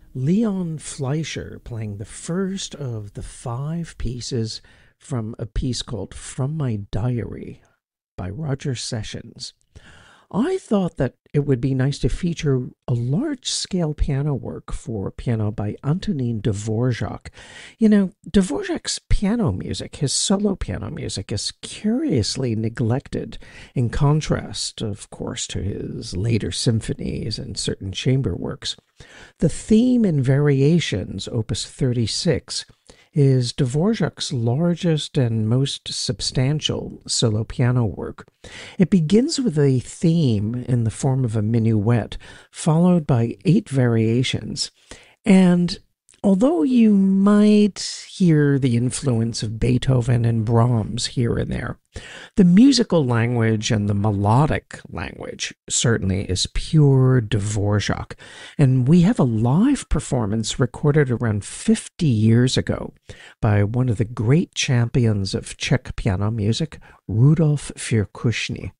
Leon Fleischer playing the first of the five pieces from a piece called From My Diary by Roger Sessions. I thought that it would be nice to feature a large scale piano work for piano by Antonin Dvorak. You know, Dvorak's piano music, his solo piano music, is curiously neglected in contrast, of course, to his later symphonies and certain chamber works. The theme and variations, Opus 36, is Dvorak's largest and most substantial solo piano work. It begins with a theme in the form of a minuet, followed by eight variations, and although you might hear the influence of Beethoven and Brahms here and there, the musical language and the melodic language certainly is pure Dvorak. And we have a live performance recorded around 50 years ago by one of the great champions of Czech piano music, Rudolf Firkushny.